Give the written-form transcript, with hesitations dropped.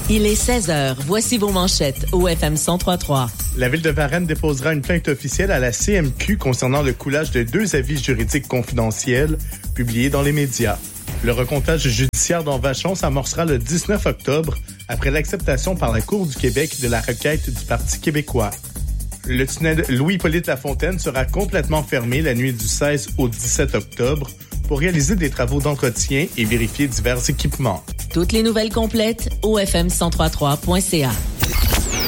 Il est 16h. Voici vos manchettes au FM 103.3. La Ville de Varennes déposera une plainte officielle à la CMQ concernant le coulage de 2 avis juridiques confidentiels publiés dans les médias. Le recomptage judiciaire dans Vachon s'amorcera le 19 octobre après l'acceptation par la Cour du Québec de la requête du Parti québécois. Le tunnel Louis-Hippolyte Lafontaine sera complètement fermé la nuit du 16 au 17 octobre pour réaliser des travaux d'entretien et vérifier divers équipements. Toutes les nouvelles complètes au fm1033.ca.